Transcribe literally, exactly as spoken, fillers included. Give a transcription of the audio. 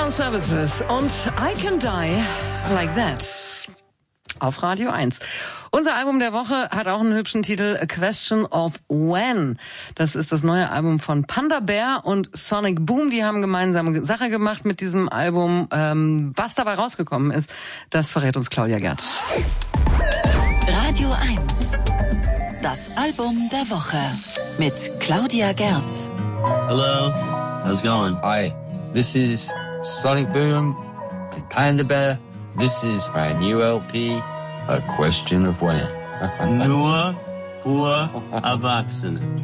Sound Services und I Can Die Like That auf Radio eins. Unser Album der Woche hat auch einen hübschen Titel, A Question of When. Das ist das neue Album von Panda Bear und Sonic Boom. Die haben gemeinsame Sache gemacht mit diesem Album. Ähm, was dabei rausgekommen ist, das verrät uns Claudia Gerd. Radio eins. Das Album der Woche mit Claudia Gerd. Hello, how's it going? Hi, this is Sonic Boom and Panda Bear. This is my new L P, A Question of When. Nur für Erwachsene.